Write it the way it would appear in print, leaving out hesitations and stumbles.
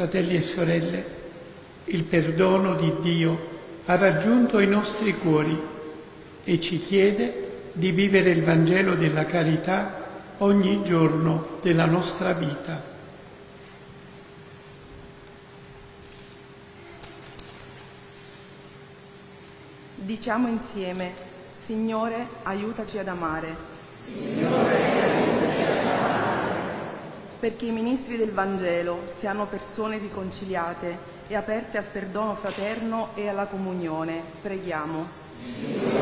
fratelli e sorelle, il perdono di Dio ha raggiunto i nostri cuori e ci chiede di vivere il Vangelo della carità ogni giorno della nostra vita. Diciamo insieme: Signore, aiutaci ad amare. Signore, aiutaci ad amare. Perché i ministri del Vangelo siano persone riconciliate e aperte al perdono fraterno e alla comunione, preghiamo.